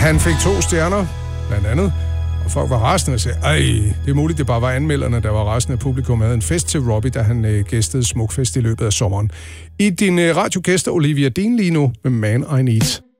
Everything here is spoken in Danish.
Han fik 2 stjerner, blandt andet. Og folk var rasende og sagde, det er muligt, det bare var anmelderne, der var rasende af publikum. Havde en fest til Robbie, da han gæstede Smukfest i løbet af sommeren. I din radiogæster Olivia Dean lige nu med Man I Need.